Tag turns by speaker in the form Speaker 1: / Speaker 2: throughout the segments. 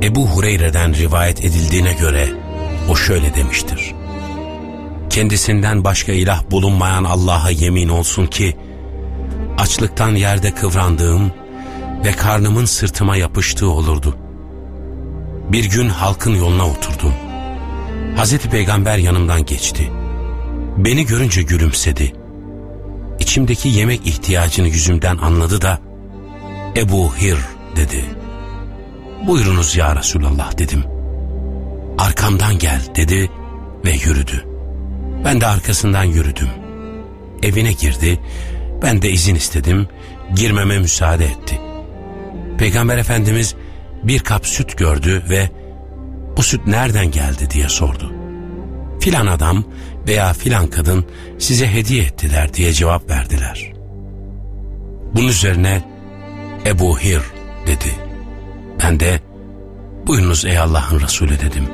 Speaker 1: Ebu Hureyre'den rivayet edildiğine göre o şöyle demiştir: kendisinden başka ilah bulunmayan Allah'a yemin olsun ki açlıktan yerde kıvrandığım ve karnımın sırtıma yapıştığı olurdu. Bir gün halkın yoluna oturdum. Hazreti Peygamber yanımdan geçti. Beni görünce gülümsedi. İçimdeki yemek ihtiyacını yüzümden anladı da Ebu Hir dedi. Buyurunuz ya Resulallah dedim. Arkamdan gel dedi ve yürüdü. Ben de arkasından yürüdüm. Evine girdi. Ben de izin istedim. Girmeme müsaade etti. Peygamber Efendimiz bir kap süt gördü ve bu süt nereden geldi diye sordu. Filan adam veya filan kadın size hediye ettiler diye cevap verdiler. Bunun üzerine Ebu Hir dedi. Ben de buyurunuz ey Allah'ın Resulü dedim.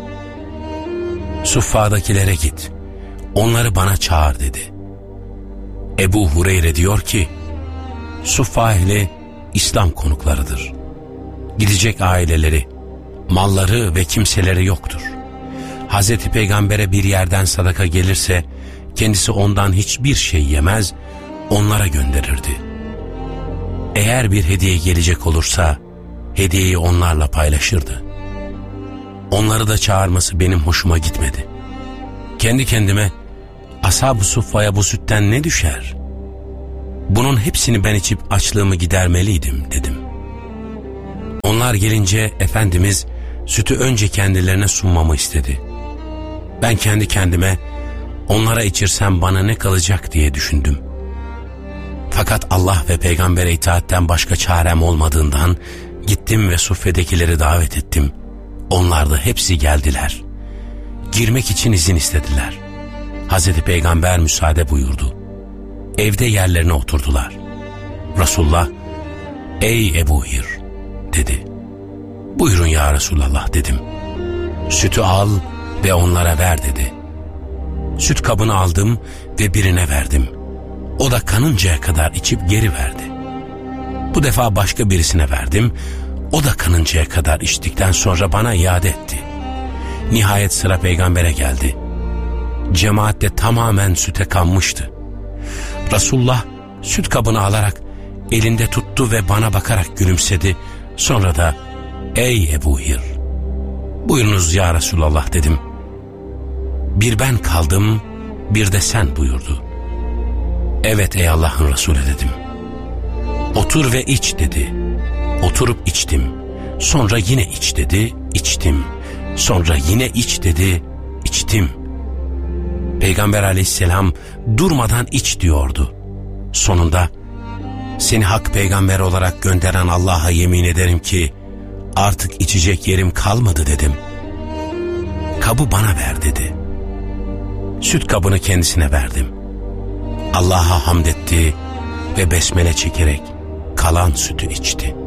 Speaker 1: Suffadakilere git, onları bana çağır dedi. Ebu Hureyre diyor ki, Suffa ehli İslam konuklarıdır. Gidecek aileleri, malları ve kimseleri yoktur. Hazreti Peygamber'e bir yerden sadaka gelirse kendisi ondan hiçbir şey yemez, onlara gönderirdi. Eğer bir hediye gelecek olursa hediyeyi onlarla paylaşırdı. Onları da çağırması benim hoşuma gitmedi. Kendi kendime Ashab-ı Suffa'ya bu sütten ne düşer? Bunun hepsini ben içip açlığımı gidermeliydim dedim. Onlar gelince Efendimiz sütü önce kendilerine sunmamı istedi. Ben kendi kendime onlara içirsem bana ne kalacak diye düşündüm. Fakat Allah ve peygambere itaatten başka çarem olmadığından gittim ve suffedekileri davet ettim. Onlar da hepsi geldiler. Girmek için izin istediler. Hazreti Peygamber müsaade buyurdu. Evde yerlerine oturdular. Resulullah, ey Ebu Hir dedi. Buyurun ya Resulallah dedim. Sütü al ve onlara ver dedi. Süt kabını aldım ve birine verdim. O da kanıncaya kadar içip geri verdi. Bu defa başka birisine verdim. O da kanıncaya kadar içtikten sonra bana iade etti. Nihayet sıra peygambere geldi. Cemaat de tamamen süte kanmıştı. Resulullah süt kabını alarak elinde tuttu ve bana bakarak gülümsedi. Sonra da ey Ebu Hir, buyurunuz ya Resulallah dedim. Bir ben kaldım, bir de sen buyurdu. Evet ey Allah'ın Resulü dedim. Otur ve iç dedi. Oturup içtim. Sonra yine iç dedi, içtim. Sonra yine iç dedi, içtim. Peygamber aleyhisselam durmadan iç diyordu. Sonunda seni hak peygamber olarak gönderen Allah'a yemin ederim ki artık içecek yerim kalmadı dedim. Kabı bana ver dedi. Süt kabını kendisine verdim. Allah'a hamd etti ve besmele çekerek kalan sütü içti.